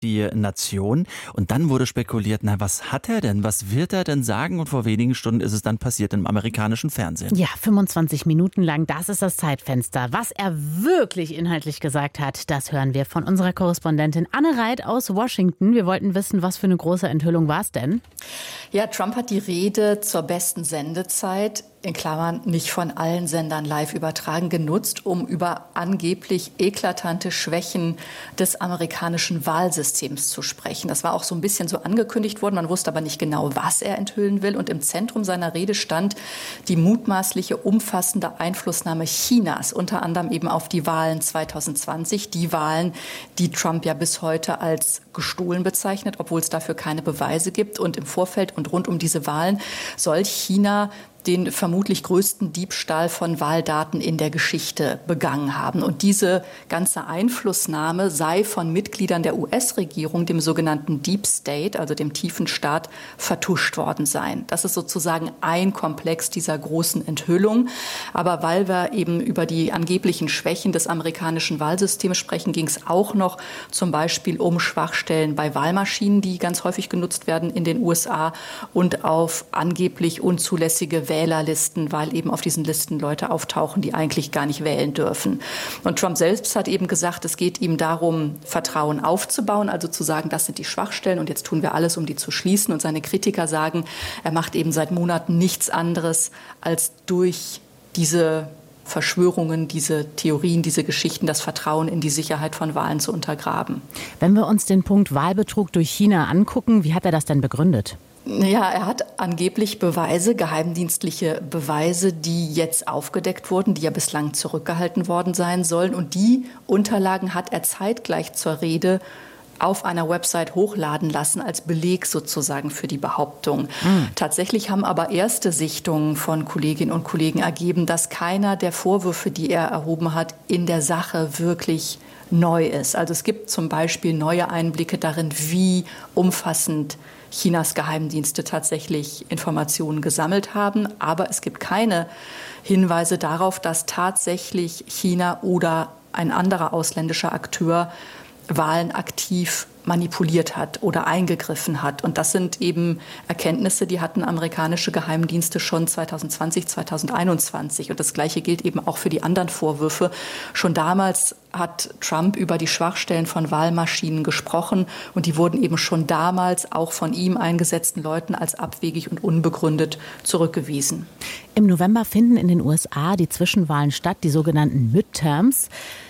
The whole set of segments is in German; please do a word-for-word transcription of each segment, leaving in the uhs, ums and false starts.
die Nation. Und dann wurde spekuliert, na, was hat er denn? Was wird er denn sagen? Und vor wenigen Stunden ist es dann passiert im amerikanischen Fernsehen. Ja, fünfundzwanzig Minuten lang, das ist das Zeitfenster. Was er wirklich inhaltlich gesagt hat, das hören wir von unserer Korrespondentin Anne Reit aus Washington. Wir wollten wissen, was für eine große Enthüllung war es denn? Ja, Trump hat die Rede zur besten Sendezeit, in Klammern nicht von allen Sendern live übertragen, genutzt, um über angeblich eklatante Schwächen des amerikanischen Wahlsystems zu sprechen. Das war auch so ein bisschen so angekündigt worden. Man wusste aber nicht genau, was er enthüllen will. Und im Zentrum seiner Rede stand die mutmaßliche umfassende Einflussnahme Chinas, unter anderem eben auf die Wahlen zwanzig zwanzig. Die Wahlen, die Trump ja bis heute als gestohlen bezeichnet, obwohl es dafür keine Beweise gibt. Und im Vorfeld und rund um diese Wahlen soll China den vermutlich größten Diebstahl von Wahldaten in der Geschichte begangen haben. Und diese ganze Einflussnahme sei von Mitgliedern der U S-Regierung, dem sogenannten Deep State, also dem tiefen Staat, vertuscht worden sein. Das ist sozusagen ein Komplex dieser großen Enthüllung. Aber weil wir eben über die angeblichen Schwächen des amerikanischen Wahlsystems sprechen, ging es auch noch zum Beispiel um Schwachstellen bei Wahlmaschinen, die ganz häufig genutzt werden in den U S A, und auf angeblich unzulässige Wählerlisten, weil eben auf diesen Listen Leute auftauchen, die eigentlich gar nicht wählen dürfen. Und Trump selbst hat eben gesagt, es geht ihm darum, Vertrauen aufzubauen, also zu sagen, das sind die Schwachstellen und jetzt tun wir alles, um die zu schließen. Und seine Kritiker sagen, er macht eben seit Monaten nichts anderes, als durch diese Verschwörungen, diese Theorien, diese Geschichten, das Vertrauen in die Sicherheit von Wahlen zu untergraben. Wenn wir uns den Punkt Wahlbetrug durch China angucken, wie hat er das denn begründet? Ja, er hat angeblich Beweise, geheimdienstliche Beweise, die jetzt aufgedeckt wurden, die ja bislang zurückgehalten worden sein sollen. Und die Unterlagen hat er zeitgleich zur Rede auf einer Website hochladen lassen, als Beleg sozusagen für die Behauptung. Mhm. Tatsächlich haben aber erste Sichtungen von Kolleginnen und Kollegen ergeben, dass keiner der Vorwürfe, die er erhoben hat, in der Sache wirklich neu ist. Also es gibt zum Beispiel neue Einblicke darin, wie umfassend Chinas Geheimdienste tatsächlich Informationen gesammelt haben. Aber es gibt keine Hinweise darauf, dass tatsächlich China oder ein anderer ausländischer Akteur Wahlen aktiv manipuliert hat oder eingegriffen hat. Und das sind eben Erkenntnisse, die hatten amerikanische Geheimdienste schon zwanzig zwanzig, zwanzig einundzwanzig. Und das Gleiche gilt eben auch für die anderen Vorwürfe. Schon damals hat Trump über die Schwachstellen von Wahlmaschinen gesprochen. Und die wurden eben schon damals auch von ihm eingesetzten Leuten als abwegig und unbegründet zurückgewiesen. Im November finden in den U S A die Zwischenwahlen statt, die sogenannten Midterms.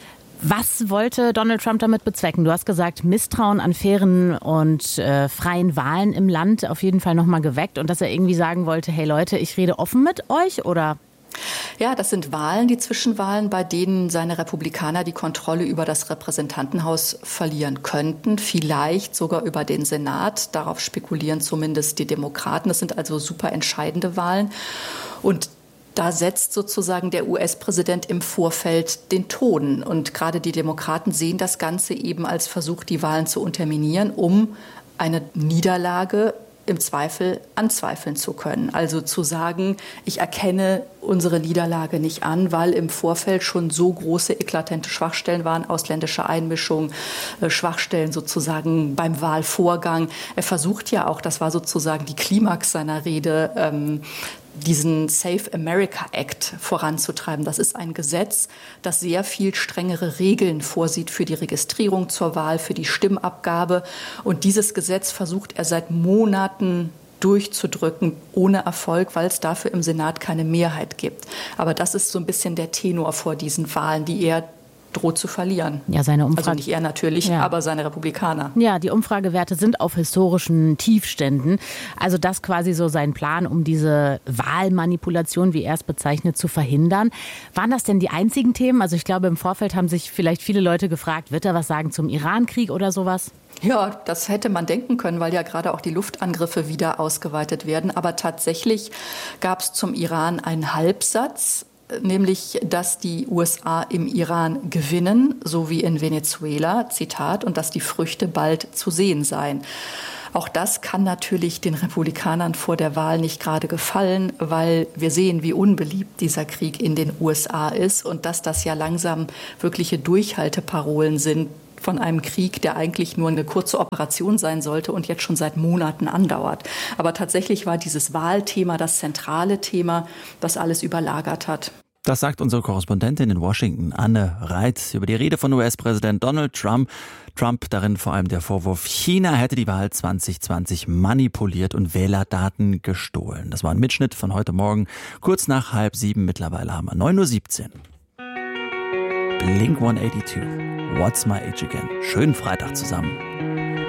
Was wollte Donald Trump damit bezwecken? Du hast gesagt, Misstrauen an fairen und äh, freien Wahlen im Land auf jeden Fall nochmal geweckt und dass er irgendwie sagen wollte, hey Leute, ich rede offen mit euch, oder? Ja, das sind Wahlen, die Zwischenwahlen, bei denen seine Republikaner die Kontrolle über das Repräsentantenhaus verlieren könnten, vielleicht sogar über den Senat. Darauf spekulieren zumindest die Demokraten. Das sind also super entscheidende Wahlen. Und da setzt sozusagen der U S-Präsident im Vorfeld den Ton. Und gerade die Demokraten sehen das Ganze eben als Versuch, die Wahlen zu unterminieren, um eine Niederlage im Zweifel anzweifeln zu können. Also zu sagen, ich erkenne unsere Niederlage nicht an, weil im Vorfeld schon so große, eklatante Schwachstellen waren, ausländische Einmischung, äh, Schwachstellen sozusagen beim Wahlvorgang. Er versucht ja auch, das war sozusagen die Klimax seiner Rede, ähm, diesen Safe America Act voranzutreiben. Das ist ein Gesetz, das sehr viel strengere Regeln vorsieht für die Registrierung zur Wahl, für die Stimmabgabe. Und dieses Gesetz versucht er seit Monaten durchzudrücken, ohne Erfolg, weil es dafür im Senat keine Mehrheit gibt. Aber das ist so ein bisschen der Tenor vor diesen Wahlen, die er droht zu verlieren. Ja, seine Umfrage. Also nicht er natürlich, ja, aber seine Republikaner. Ja, die Umfragewerte sind auf historischen Tiefständen. Also das quasi so sein Plan, um diese Wahlmanipulation, wie er es bezeichnet, zu verhindern. Waren das denn die einzigen Themen? Also ich glaube, im Vorfeld haben sich vielleicht viele Leute gefragt, wird er was sagen zum Irankrieg oder sowas? Ja, das hätte man denken können, weil ja gerade auch die Luftangriffe wieder ausgeweitet werden. Aber tatsächlich gab es zum Iran einen Halbsatz, nämlich, dass die U S A im Iran gewinnen, so wie in Venezuela, Zitat, und dass die Früchte bald zu sehen seien. Auch das kann natürlich den Republikanern vor der Wahl nicht gerade gefallen, weil wir sehen, wie unbeliebt dieser Krieg in den U S A ist und dass das ja langsam wirkliche Durchhalteparolen sind von einem Krieg, der eigentlich nur eine kurze Operation sein sollte und jetzt schon seit Monaten andauert. Aber tatsächlich war dieses Wahlthema das zentrale Thema, das alles überlagert hat. Das sagt unsere Korrespondentin in Washington, Anne Reitz, über die Rede von U S-Präsident Donald Trump. Trump darin vor allem der Vorwurf, China hätte die Wahl zwanzig zwanzig manipuliert und Wählerdaten gestohlen. Das war ein Mitschnitt von heute Morgen, kurz nach halb sieben. Mittlerweile haben wir neun Uhr siebzehn. Blink hundertzweiundachtzig, What's My Age Again? Schönen Freitag zusammen.